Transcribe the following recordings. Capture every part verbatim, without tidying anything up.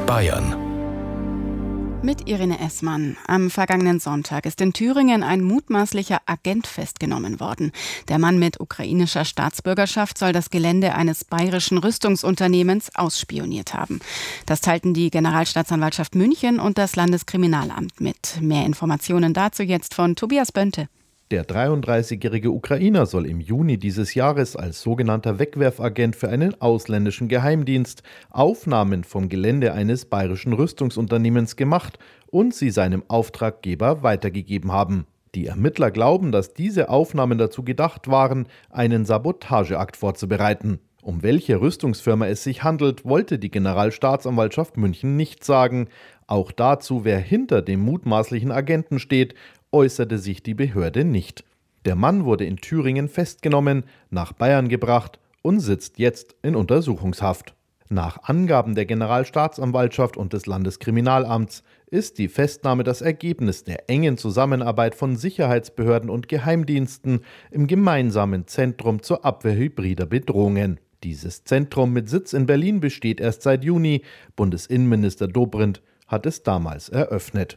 Bayern. Mit Irene Essmann. Am vergangenen Sonntag ist in Thüringen ein mutmaßlicher Agent festgenommen worden. Der Mann mit ukrainischer Staatsbürgerschaft soll das Gelände eines bayerischen Rüstungsunternehmens ausspioniert haben. Das teilten die Generalstaatsanwaltschaft München und das Landeskriminalamt mit. Mehr Informationen dazu jetzt von Tobias Bönte. Der dreiunddreißigjährige Ukrainer soll im Juni dieses Jahres als sogenannter Wegwerfagent für einen ausländischen Geheimdienst Aufnahmen vom Gelände eines bayerischen Rüstungsunternehmens gemacht und sie seinem Auftraggeber weitergegeben haben. Die Ermittler glauben, dass diese Aufnahmen dazu gedacht waren, einen Sabotageakt vorzubereiten. Um welche Rüstungsfirma es sich handelt, wollte die Generalstaatsanwaltschaft München nicht sagen. Auch dazu, wer hinter dem mutmaßlichen Agenten steht, äußerte sich die Behörde nicht. Der Mann wurde in Thüringen festgenommen, nach Bayern gebracht und sitzt jetzt in Untersuchungshaft. Nach Angaben der Generalstaatsanwaltschaft und des Landeskriminalamts ist die Festnahme das Ergebnis der engen Zusammenarbeit von Sicherheitsbehörden und Geheimdiensten im gemeinsamen Zentrum zur Abwehr hybrider Bedrohungen. Dieses Zentrum mit Sitz in Berlin besteht erst seit Juni. Bundesinnenminister Dobrindt hat es damals eröffnet.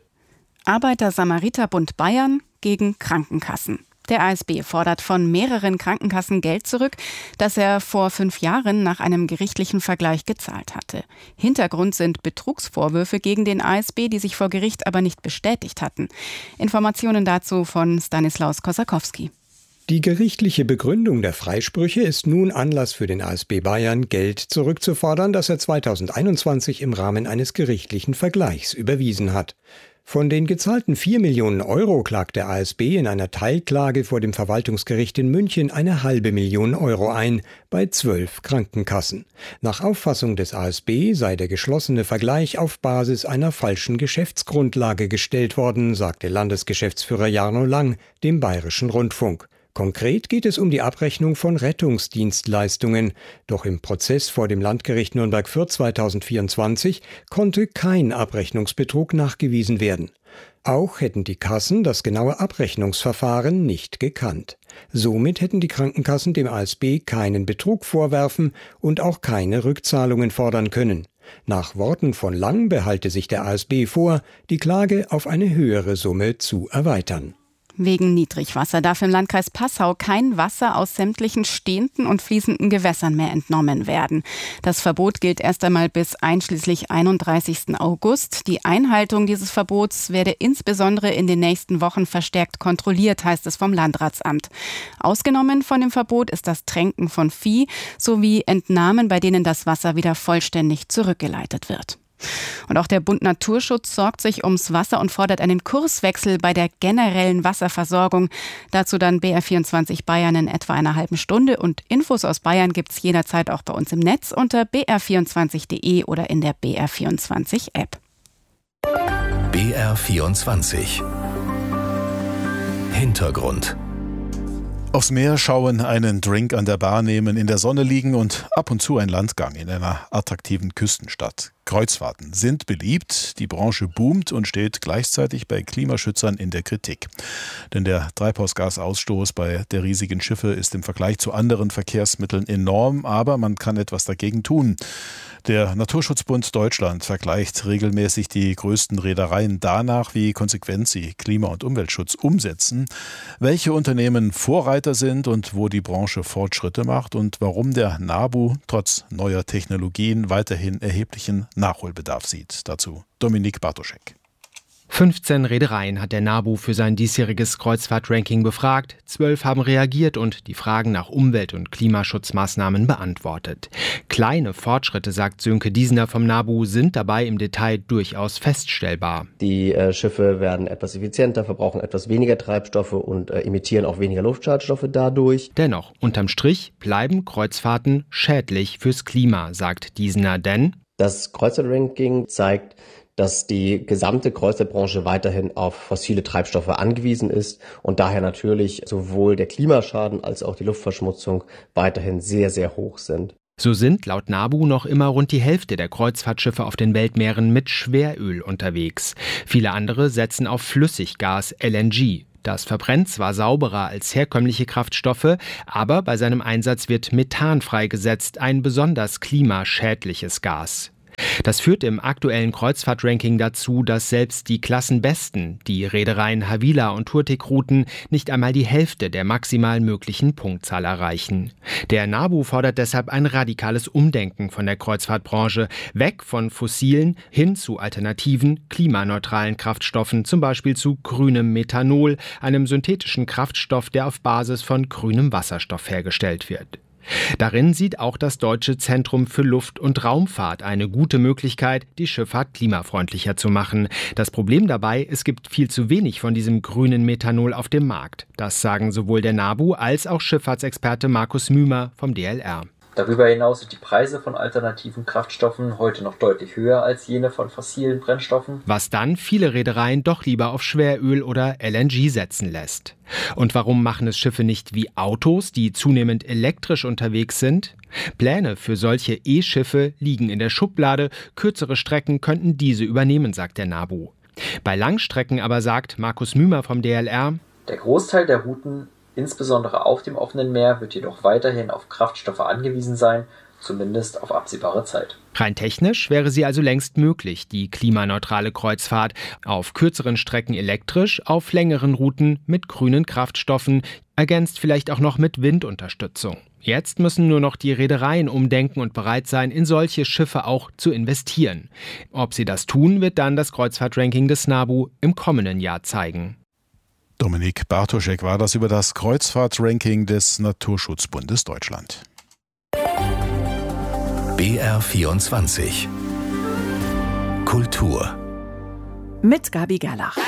Arbeiter-Samariter-Bund Bayern gegen Krankenkassen. Der A S B fordert von mehreren Krankenkassen Geld zurück, das er vor fünf Jahren nach einem gerichtlichen Vergleich gezahlt hatte. Hintergrund sind Betrugsvorwürfe gegen den A S B, die sich vor Gericht aber nicht bestätigt hatten. Informationen dazu von Stanislaus Kosakowski. Die gerichtliche Begründung der Freisprüche ist nun Anlass für den A S B Bayern, Geld zurückzufordern, das er zweitausendeinundzwanzig im Rahmen eines gerichtlichen Vergleichs überwiesen hat. Von den gezahlten vier Millionen Euro klagt der A S B in einer Teilklage vor dem Verwaltungsgericht in München eine halbe Million Euro ein, bei zwölf Krankenkassen. Nach Auffassung des A S B sei der geschlossene Vergleich auf Basis einer falschen Geschäftsgrundlage gestellt worden, sagte Landesgeschäftsführer Jarno Lang dem Bayerischen Rundfunk. Konkret geht es um die Abrechnung von Rettungsdienstleistungen. Doch im Prozess vor dem Landgericht Nürnberg-Fürth zweitausendvierundzwanzig konnte kein Abrechnungsbetrug nachgewiesen werden. Auch hätten die Kassen das genaue Abrechnungsverfahren nicht gekannt. Somit hätten die Krankenkassen dem A S B keinen Betrug vorwerfen und auch keine Rückzahlungen fordern können. Nach Worten von Lang behalte sich der A S B vor, die Klage auf eine höhere Summe zu erweitern. Wegen Niedrigwasser darf im Landkreis Passau kein Wasser aus sämtlichen stehenden und fließenden Gewässern mehr entnommen werden. Das Verbot gilt erst einmal bis einschließlich einunddreißigsten August. Die Einhaltung dieses Verbots werde insbesondere in den nächsten Wochen verstärkt kontrolliert, heißt es vom Landratsamt. Ausgenommen von dem Verbot ist das Tränken von Vieh sowie Entnahmen, bei denen das Wasser wieder vollständig zurückgeleitet wird. Und auch der Bund Naturschutz sorgt sich ums Wasser und fordert einen Kurswechsel bei der generellen Wasserversorgung. Dazu dann B R vierundzwanzig Bayern in etwa einer halben Stunde. Und Infos aus Bayern gibt's jederzeit auch bei uns im Netz unter b r vierundzwanzig punkt d e oder in der B R vierundzwanzig App. B R vierundzwanzig Hintergrund. Aufs Meer schauen, einen Drink an der Bar nehmen, in der Sonne liegen und ab und zu ein Landgang in einer attraktiven Küstenstadt. Kreuzfahrten sind beliebt, die Branche boomt und steht gleichzeitig bei Klimaschützern in der Kritik. Denn der Treibhausgasausstoß bei der riesigen Schiffe ist im Vergleich zu anderen Verkehrsmitteln enorm, aber man kann etwas dagegen tun. Der Naturschutzbund Deutschland vergleicht regelmäßig die größten Reedereien danach, wie konsequent sie Klima- und Umweltschutz umsetzen, welche Unternehmen Vorreiter sind und wo die Branche Fortschritte macht und warum der NABU trotz neuer Technologien weiterhin erheblichen Nachholbedarf sieht. Dazu Dominik Bartoschek. fünfzehn Reedereien hat der NABU für sein diesjähriges Kreuzfahrt-Ranking befragt. Zwölf haben reagiert und die Fragen nach Umwelt- und Klimaschutzmaßnahmen beantwortet. Kleine Fortschritte, sagt Sönke Diesener vom NABU, sind dabei im Detail durchaus feststellbar. Die äh, Schiffe werden etwas effizienter, verbrauchen etwas weniger Treibstoffe und äh, emittieren auch weniger Luftschadstoffe dadurch. Dennoch, unterm Strich bleiben Kreuzfahrten schädlich fürs Klima, sagt Diesener, denn das Kreuzfahrt-Ranking zeigt, dass die gesamte Kreuzfahrtbranche weiterhin auf fossile Treibstoffe angewiesen ist und daher natürlich sowohl der Klimaschaden als auch die Luftverschmutzung weiterhin sehr, sehr hoch sind. So sind laut NABU noch immer rund die Hälfte der Kreuzfahrtschiffe auf den Weltmeeren mit Schweröl unterwegs. Viele andere setzen auf Flüssiggas L N G. Das verbrennt zwar sauberer als herkömmliche Kraftstoffe, aber bei seinem Einsatz wird Methan freigesetzt, ein besonders klimaschädliches Gas. Das führt im aktuellen Kreuzfahrt-Ranking dazu, dass selbst die Klassenbesten, die Reedereien Havila und Turtik-Routen, nicht einmal die Hälfte der maximal möglichen Punktzahl erreichen. Der NABU fordert deshalb ein radikales Umdenken von der Kreuzfahrtbranche, weg von fossilen hin zu alternativen, klimaneutralen Kraftstoffen, zum Beispiel zu grünem Methanol, einem synthetischen Kraftstoff, der auf Basis von grünem Wasserstoff hergestellt wird. Darin sieht auch das Deutsche Zentrum für Luft- und Raumfahrt eine gute Möglichkeit, die Schifffahrt klimafreundlicher zu machen. Das Problem dabei, es gibt viel zu wenig von diesem grünen Methanol auf dem Markt. Das sagen sowohl der NABU als auch Schifffahrtsexperte Markus Mümer vom D L R. Darüber hinaus sind die Preise von alternativen Kraftstoffen heute noch deutlich höher als jene von fossilen Brennstoffen. Was dann viele Reedereien doch lieber auf Schweröl oder L N G setzen lässt. Und warum machen es Schiffe nicht wie Autos, die zunehmend elektrisch unterwegs sind? Pläne für solche E-Schiffe liegen in der Schublade. Kürzere Strecken könnten diese übernehmen, sagt der NABU. Bei Langstrecken aber sagt Markus Mümer vom D L R: Der Großteil der Routen, insbesondere auf dem offenen Meer, wird jedoch weiterhin auf Kraftstoffe angewiesen sein, zumindest auf absehbare Zeit. Rein technisch wäre sie also längst möglich, die klimaneutrale Kreuzfahrt. Auf kürzeren Strecken elektrisch, auf längeren Routen mit grünen Kraftstoffen, ergänzt vielleicht auch noch mit Windunterstützung. Jetzt müssen nur noch die Reedereien umdenken und bereit sein, in solche Schiffe auch zu investieren. Ob sie das tun, wird dann das Kreuzfahrt-Ranking des NABU im kommenden Jahr zeigen. Dominik Bartoschek war das über das Kreuzfahrt-Ranking des Naturschutzbundes Deutschland. B R vierundzwanzig Kultur mit Gabi Gerlach.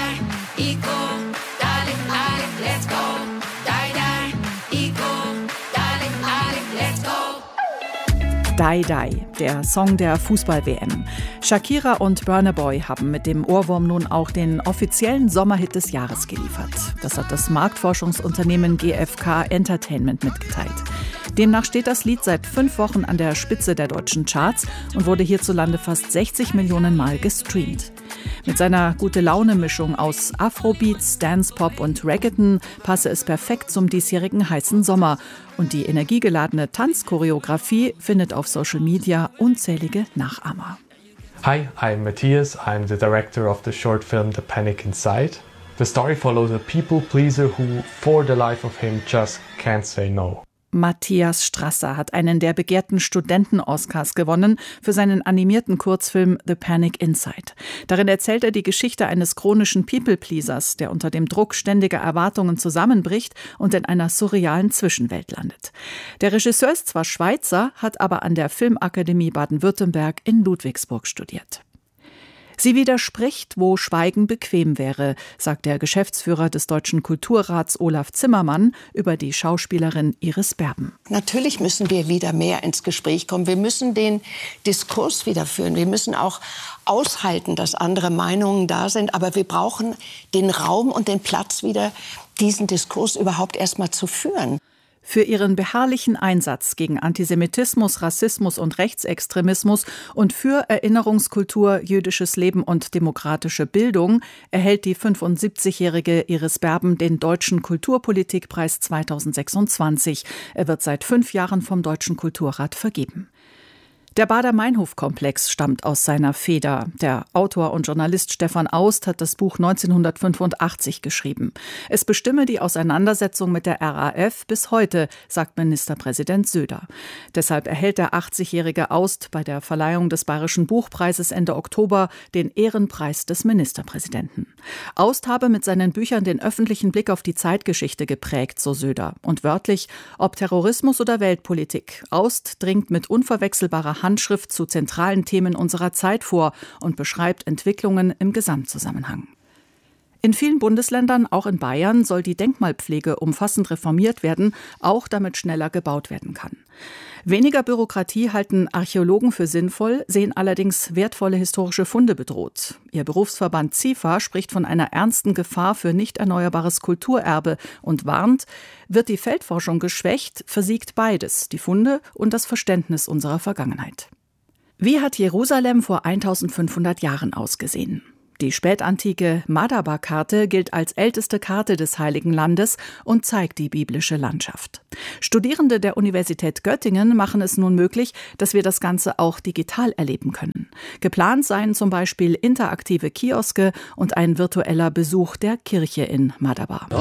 Die Die, der Song der Fußball-W M. Shakira und Burna Boy haben mit dem Ohrwurm nun auch den offiziellen Sommerhit des Jahres geliefert. Das hat das Marktforschungsunternehmen G F K Entertainment mitgeteilt. Demnach steht das Lied seit fünf Wochen an der Spitze der deutschen Charts und wurde hierzulande fast sechzig Millionen Mal gestreamt. Mit seiner Gute-Laune-Mischung aus Afrobeats, Dance-Pop und Reggaeton passe es perfekt zum diesjährigen heißen Sommer. Und die energiegeladene Tanzchoreografie findet auf Social Media unzählige Nachahmer. Hi, I'm Matthias. I'm the director of the short film The Panic Inside. The story follows a people pleaser who, for the life of him, just can't say no. Matthias Strasser hat einen der begehrten Studenten-Oscars gewonnen für seinen animierten Kurzfilm The Panic Inside. Darin erzählt er die Geschichte eines chronischen People-Pleasers, der unter dem Druck ständiger Erwartungen zusammenbricht und in einer surrealen Zwischenwelt landet. Der Regisseur ist zwar Schweizer, hat aber an der Filmakademie Baden-Württemberg in Ludwigsburg studiert. Sie widerspricht, wo Schweigen bequem wäre, sagt der Geschäftsführer des Deutschen Kulturrats Olaf Zimmermann über die Schauspielerin Iris Berben. Natürlich müssen wir wieder mehr ins Gespräch kommen. Wir müssen den Diskurs wieder führen. Wir müssen auch aushalten, dass andere Meinungen da sind. Aber wir brauchen den Raum und den Platz wieder, diesen Diskurs überhaupt erst mal zu führen. Für ihren beharrlichen Einsatz gegen Antisemitismus, Rassismus und Rechtsextremismus und für Erinnerungskultur, jüdisches Leben und demokratische Bildung erhält die fünfundsiebzigjährige Iris Berben den Deutschen Kulturpolitikpreis zweitausendsechsundzwanzig. Er wird seit fünf Jahren vom Deutschen Kulturrat vergeben. Der Baader-Meinhof-Komplex stammt aus seiner Feder. Der Autor und Journalist Stefan Aust hat das Buch neunzehnhundertfünfundachtzig geschrieben. Es bestimme die Auseinandersetzung mit der R A F bis heute, sagt Ministerpräsident Söder. Deshalb erhält der achtzigjährige Aust bei der Verleihung des Bayerischen Buchpreises Ende Oktober den Ehrenpreis des Ministerpräsidenten. Aust habe mit seinen Büchern den öffentlichen Blick auf die Zeitgeschichte geprägt, so Söder. Und wörtlich, ob Terrorismus oder Weltpolitik. Aust dringt mit unverwechselbarer Handschrift zu zentralen Themen unserer Zeit vor und beschreibt Entwicklungen im Gesamtzusammenhang. In vielen Bundesländern, auch in Bayern, soll die Denkmalpflege umfassend reformiert werden, auch damit schneller gebaut werden kann. Weniger Bürokratie halten Archäologen für sinnvoll, sehen allerdings wertvolle historische Funde bedroht. Ihr Berufsverband Z I F A spricht von einer ernsten Gefahr für nicht erneuerbares Kulturerbe und warnt, wird die Feldforschung geschwächt, versiegt beides, die Funde und das Verständnis unserer Vergangenheit. Wie hat Jerusalem vor eintausendfünfhundert Jahren ausgesehen? Die spätantike Madaba-Karte gilt als älteste Karte des Heiligen Landes und zeigt die biblische Landschaft. Studierende der Universität Göttingen machen es nun möglich, dass wir das Ganze auch digital erleben können. Geplant seien zum Beispiel interaktive Kioske und ein virtueller Besuch der Kirche in Madaba.